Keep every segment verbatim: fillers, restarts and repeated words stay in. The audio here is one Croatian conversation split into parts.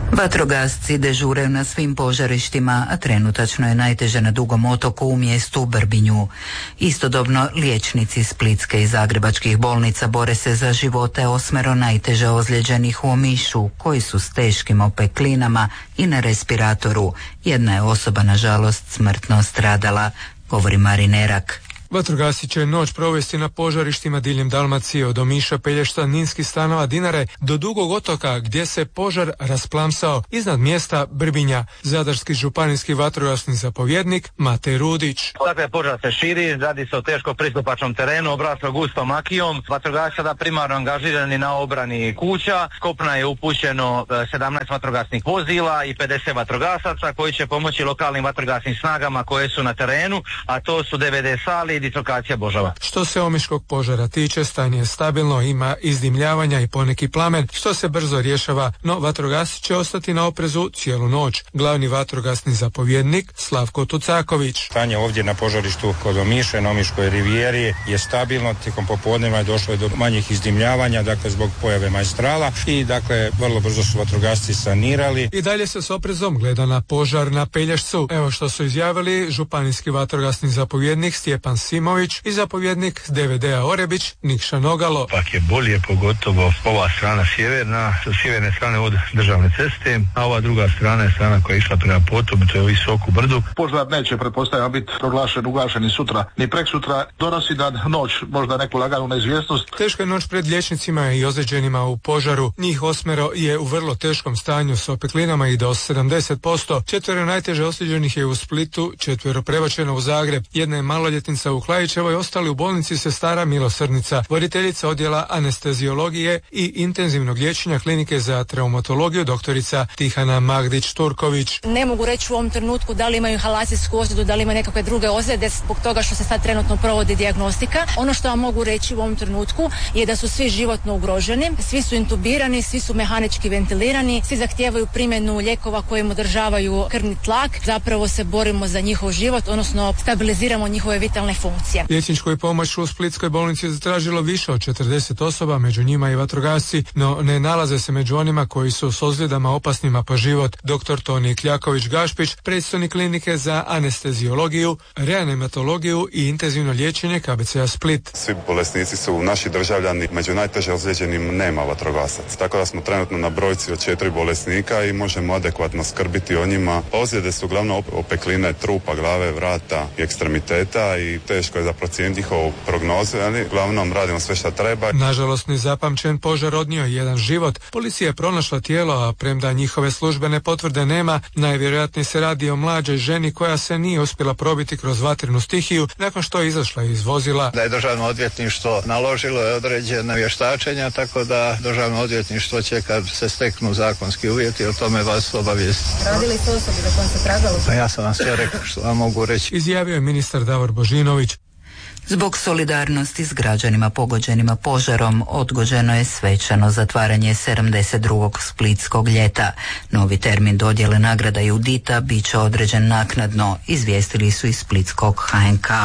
Vatrogasci dežuraju na svim požarištima, a trenutačno je najteže na Dugom otoku u mjestu Brbinju. Istodobno liječnici splitske i zagrebačkih bolnica bore se za živote osmero najteže ozlijeđenih u Omišu, koji su s teškim opeklinama i na respiratoru. Jedna je osoba nažalost smrtno stradala, govori Marin Erak. Vatrogasci će noć provesti na požarištima diljem Dalmacije, od Omiša, Pelješca, Ninskih Stanova, Dinare do Dugog otoka, gdje se požar rasplamsao iznad mjesta Brbinja. Zadarski županijski vatrogasni zapovjednik Matej Rudić. Dakle, požar se širi, radi se o teško pristupačnom terenu, obraslo gustom makijom. Vatrogasci sada primarno angažirani na obrani kuća. S kopna je upućeno sedamnaest vatrogasnih vozila i pedeset vatrogasaca koji će pomoći lokalnim vatrogasnim snagama koje su na terenu, a to su D V D sali, dislokacija Božava. Što se omiškog požara tiče, stanje je stabilno, ima izdimljavanja i poneki plamen, što se brzo rješava, no vatrogasci će ostati na oprezu cijelu noć. Glavni vatrogasni zapovjednik Slavko Tucaković. Stanje ovdje na požarištu kod Omiše, na Omiškoj rivijeri je stabilno, tijekom popodneva je došlo do manjih izdimljavanja, dakle zbog pojave majstrala, i dakle vrlo brzo su vatrogasci sanirali. I dalje se s oprezom gleda na požar na Pelješcu. Evo što su izjavili županijski vatrogasni zapovjednik Stjepan Simović i zapovjednik D V D-a Orebić Nikša Nogalo. Pak je bolje, pogotovo ova strana sjeverna, sa sjeverne strane od državne ceste, a ova druga strana je strana koja je išla prema potoku, to je Visoku brdu. Požar neće, pretpostavljam, biti proglašen, ugašen ni sutra, ni preksutra. Donosi dan, noć, možda neku laganu neizvjesnost. Teška je noć pred liječnicima i ozlijeđenima u požaru. Njih osmero je u vrlo teškom stanju s opeklinama i do sedamdeset posto. Četvero najteže ozlijeđenih je u Splitu, četvero prebačeno u Zagreb. Jedna je maloljetnica u Klajićevoj, ostali u bolnici sestara Milosrdnica, voditeljica odjela anesteziologije i intenzivnog liječenja klinike za traumatologiju doktorica Tihana Magdić-Turković. Ne mogu reći u ovom trenutku da li imaju inhalacijsku ozljedu, da li imaju nekakve druge ozljede zbog toga što se sad trenutno provodi dijagnostika. Ono što vam mogu reći u ovom trenutku je da su svi životno ugroženi, svi su intubirani, svi su mehanički ventilirani, svi zahtijevaju primjenu lijekova koji im održavaju krvni tlak. Zapravo se borimo za njihov život, odnosno stabiliziramo njihove vitalne funkcije. Liječničku pomoć u Splitskoj bolnici je zatražilo više od četrdeset osoba, među njima i vatrogasci, no ne nalaze se među onima koji su s ozljedama opasnima po život. Doktor Toni Kljaković-Gašpić, predstojnik klinike za anesteziologiju, reanimatologiju i intenzivno liječenje K B C-a Split. Svi bolesnici su naši državljani, među najteže ozlijeđenim nema vatrogasac. Tako da smo trenutno na brojci od četiri bolesnika i možemo adekvatno skrbiti o njima. Ozljede su uglavnom opekline trupa, glave, vrata i ekstremiteta i teško je za procijeniti njihovu prognozu, ali uglavnom radimo sve što treba. Nažalost, nezapamćen požar odnio je jedan život. Policija je pronašla tijelo, a premda njihove službene potvrde nema, najvjerojatnije se radi o mlađoj ženi koja se nije uspjela probiti kroz vatrenu stihiju nakon što je izašla iz vozila. Da je državno odvjetništvo naložilo je određena vještačenja, tako da državno odvjetništvo će, kad se steknu zakonski uvjeti, o tome vas obavijesti. Radili su osobi za kojom se tragalo? Pa ja sam vam sve rekao što vam mogu reći. Izjavio je ministar Davor Božinović. Zbog solidarnosti s građanima pogođenima požarom odgođeno je svečano zatvaranje sedamdeset drugog splitskog ljeta. Novi termin dodjele nagrada Judita bit će određen naknadno, izvijestili su iz splitskog H N K.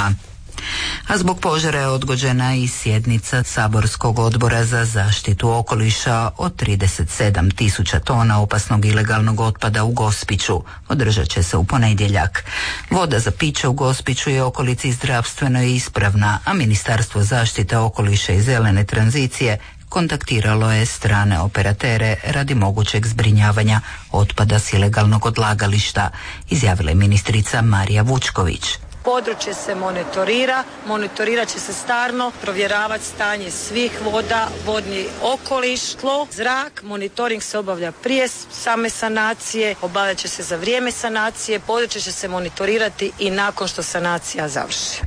A zbog požara je odgođena i sjednica Saborskog odbora za zaštitu okoliša od trideset sedam tisuća tona opasnog ilegalnog otpada u Gospiću. Održat će se u ponedjeljak. Voda za piće u Gospiću i okolici zdravstveno je ispravna, a Ministarstvo zaštite okoliša i zelene tranzicije kontaktiralo je strane operatere radi mogućeg zbrinjavanja otpada s ilegalnog odlagališta, izjavila je ministrica Marija Vučković. Područje se monitorira, monitorirat će se stalno, provjeravati stanje svih voda, vodni okoliš, tlo, zrak. Monitoring se obavlja prije same sanacije, obavljat će se za vrijeme sanacije, područje će se monitorirati i nakon što sanacija završi.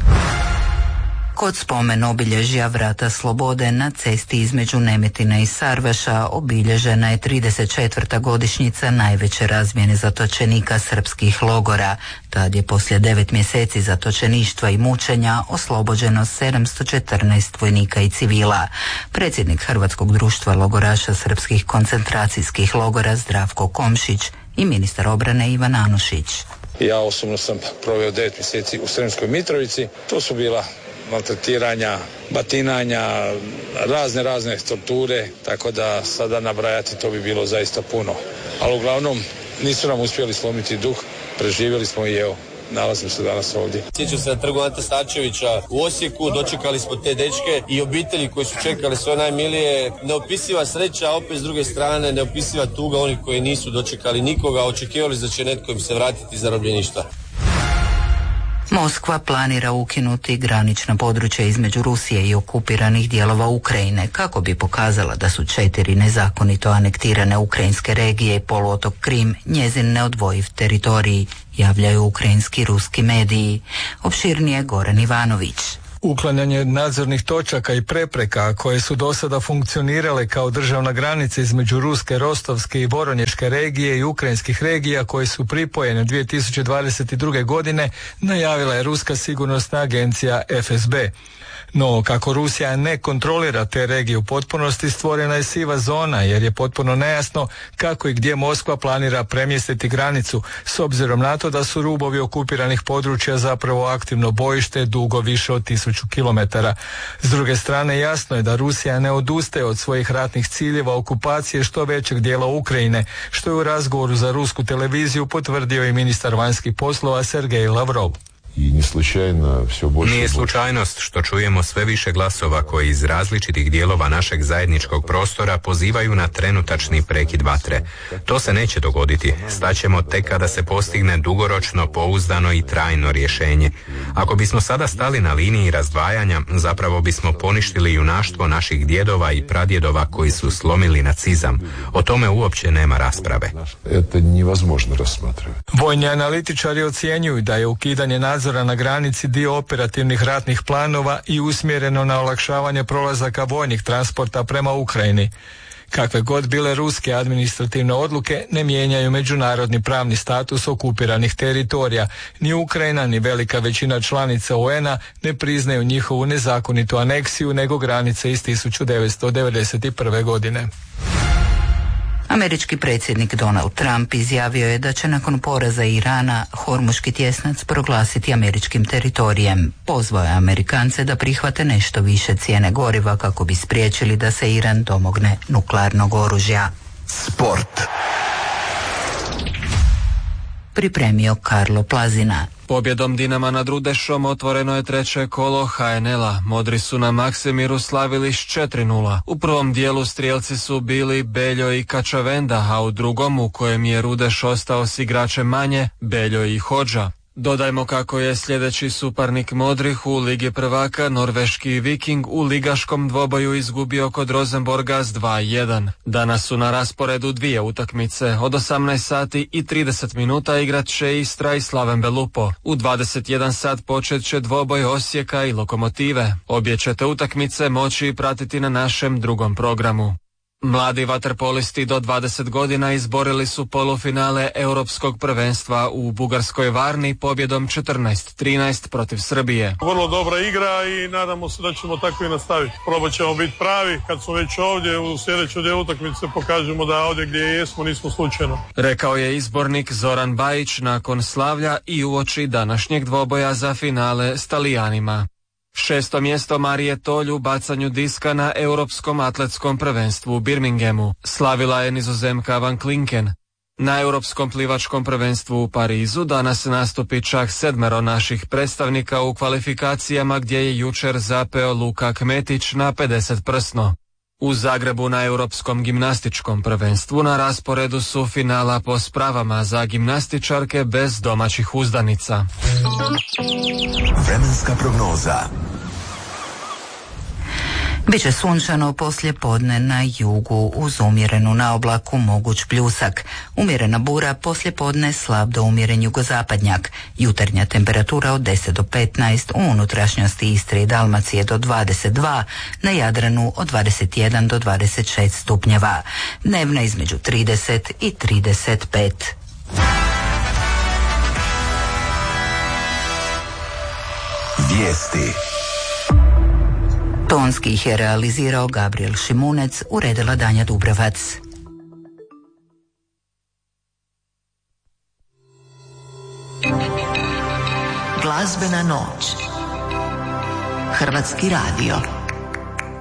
Kod spomen obilježja Vrata slobode na cesti između Nemetina i Sarvaša obilježena je trideset četvrta godišnjica najveće razmjene zatočenika srpskih logora. Tad je poslije devet mjeseci zatočeništva i mučenja oslobođeno sedamsto četrnaest vojnika i civila. Predsjednik Hrvatskog društva logoraša srpskih koncentracijskih logora Zdravko Komšić i ministar obrane Ivan Anušić. Ja osobno sam proveo devet mjeseci u Sremskoj Mitrovici. To su bila maltretiranja, batinanja, razne razne torture, tako da sada nabrajati to bi bilo zaista puno. Ali uglavnom nisu nam uspjeli slomiti duh, preživjeli smo i evo, nalazim se danas ovdje. Sjećam se na trgu Ante Starčevića u Osijeku, dočekali smo te dečke i obitelji koji su čekali svoje najmilije. Neopisiva sreća, a opet s druge strane neopisiva tuga onih koji nisu dočekali nikoga, očekivali da će netko im se vratiti iz zarobljeništva. Moskva planira ukinuti granična područja između Rusije i okupiranih dijelova Ukrajine kako bi pokazala da su četiri nezakonito anektirane ukrajinske regije i poluotok Krim njezin neodvojiv teritorij, javljaju ukrajinski ruski mediji. Opširnije Goran Ivanović. Uklanjanje nadzornih točaka i prepreka koje su do sada funkcionirale kao državna granica između ruske, rostovske i voronješke regije i ukrajinskih regija koje su pripojene dvije tisuće dvadeset druge. godine najavila je ruska sigurnosna agencija F S B. No, kako Rusija ne kontrolira te regije u potpunosti, stvorena je siva zona jer je potpuno nejasno kako i gdje Moskva planira premjestiti granicu, s obzirom na to da su rubovi okupiranih područja zapravo aktivno bojište dugo više od tisuću kilometara. S druge strane, jasno je da Rusija ne odustaje od svojih ratnih ciljeva okupacije što većeg dijela Ukrajine, što je u razgovoru za rusku televiziju potvrdio i ministar vanjskih poslova Sergej Lavrov. Nije slučajnost što čujemo sve više glasova koji iz različitih dijelova našeg zajedničkog prostora pozivaju na trenutačni prekid vatre. To se neće dogoditi. Staćemo tek kada se postigne dugoročno, pouzdano i trajno rješenje. Ako bismo sada stali na liniji razdvajanja, zapravo bismo poništili junaštvo naših djedova i pradjedova koji su slomili nacizam. O tome uopće nema rasprave. Vojni analitičari ocjenjuju da je ukidanje nadzora na granici dio operativnih ratnih planova i usmjereno na olakšavanje prolazaka vojnih transporta prema Ukrajini. Kakve god bile ruske administrativne odluke ne mijenjaju međunarodni pravni status okupiranih teritorija. Ni Ukrajina ni velika većina članica U N A ne priznaju njihovu nezakonitu aneksiju nego granice iz tisuću devetsto devedeset prve. godine. Američki predsjednik Donald Trump izjavio je da će nakon poraza Irana Hormuški tjesnac proglasiti američkim teritorijem. Pozvao je Amerikance da prihvate nešto više cijene goriva kako bi spriječili da se Iran domogne nuklearnog oružja. Sport. Pripremio Karlo Plazina. Pobjedom Dinama nad Rudešom otvoreno je treće kolo H N L-a. Modri su na Maksimiru slavili s četiri nula. U prvom dijelu strijelci su bili Beljo i Kačavenda, a u drugom, u kojem je Rudeš ostao s igračem manje, Beljo i Hodža. Dodajmo kako je sljedeći suparnik Modrih u Ligi prvaka, norveški Viking, u ligaškom dvoboju izgubio kod Rosenborga s dva jedan. Danas su na rasporedu dvije utakmice. Od osamnaest sati i trideset minuta igrat će Istra i Slaven Belupo. U dvadeset jedan sat počet će dvoboj Osijeka i Lokomotive. Obje ćete utakmice moći pratiti na našem drugom programu. Mladi vaterpolisti do dvadeset godina izborili su polufinale Europskog prvenstva u Bugarskoj Varni pobjedom četrnaest trinaest protiv Srbije. Vrlo dobra igra i nadamo se da ćemo tako i nastaviti. Probat ćemo biti pravi kad smo već ovdje u sljedećoj dijelu utakmice pokažemo da ovdje gdje jesmo nismo slučajno. Rekao je izbornik Zoran Bajić nakon slavlja i uoči današnjeg dvoboja za finale s Talijanima. Šesto mjesto Marije Tolj u bacanju diska na Europskom atletskom prvenstvu u Birminghamu. Slavila je Nizozemka Van Klinken. Na Europskom plivačkom prvenstvu u Parizu danas nastupi čak sedmero naših predstavnika u kvalifikacijama gdje je jučer zapeo Luka Kmetić na pedeset prsno. U Zagrebu na Europskom gimnastičkom prvenstvu na rasporedu su finala po spravama za gimnastičarke bez domaćih uzdanica. Vremenska prognoza. Biće sunčano poslje podne na jugu uz umjerenu naoblaku moguć pljusak. Umjerena bura poslje podne slab do umjeren jugozapadnjak. Jutarnja temperatura od deset do petnaest, u unutrašnjosti Istre i Dalmacije do dvadeset dva, na Jadranu od dvadeset jedan do dvadeset šest stupnjeva. Dnevna između trideset i trideset pet. Vijesti. Tonski ih je realizirao Gabriel Šimunec, uredila Danja Dubravac. Glazbena noć. Hrvatski radio.